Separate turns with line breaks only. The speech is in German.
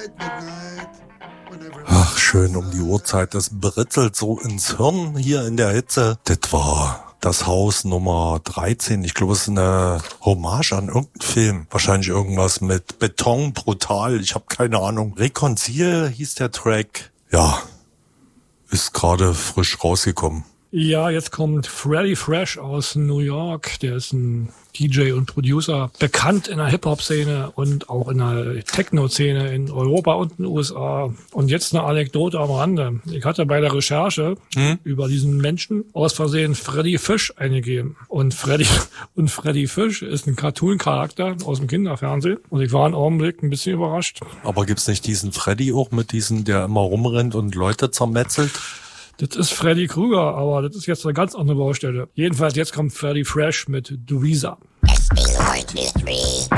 Ach, schön um die Uhrzeit. Das britzelt so ins Hirn hier in der Hitze. Das war das Haus Nummer 13. Ich glaube, es ist eine Hommage an irgendeinen Film. Wahrscheinlich irgendwas mit Beton, brutal. Ich habe keine Ahnung. Reconcile hieß der Track. Ja, ist gerade frisch rausgekommen.
Ja, jetzt kommt Freddy Fresh aus New York. Der ist ein DJ und Producer, bekannt in der Hip-Hop-Szene und auch in der Techno-Szene in Europa und in den USA. Und jetzt eine Anekdote am Rande. Ich hatte bei der Recherche über diesen Menschen aus Versehen Freddy Fish eingegeben. Und Freddy Fish ist ein Cartoon-Charakter aus dem Kinderfernsehen. Und ich war einen Augenblick ein bisschen überrascht.
Aber gibt's nicht diesen Freddy auch mit diesen, der immer rumrennt und Leute zermetzelt?
Das ist Freddy Krueger, aber das ist jetzt eine ganz andere Baustelle. Jedenfalls jetzt kommt Freddy Fresh mit Louisa.
SB93.